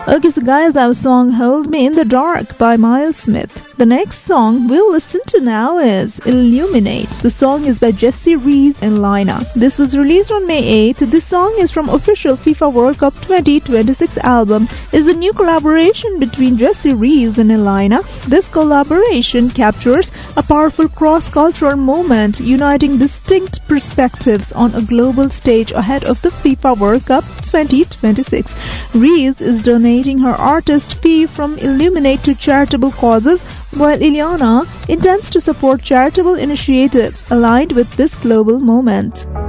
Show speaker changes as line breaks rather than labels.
Okay, so guys, our song Hold Me in the Dark by Miles Smith. The next song we'll listen to now is Illuminate. The song is by Jessie Reese and Lina. This was released on May 8th. This song is from official FIFA World Cup 2026 album. It's a new collaboration between Jessie Reese and Elina. This collaboration captures a powerful cross-cultural moment uniting distinct perspectives on a global stage ahead of the FIFA World Cup 2026. Reese is donating her artist fee from Illuminate to charitable causes, while Ileana intends to support charitable initiatives aligned with this global moment.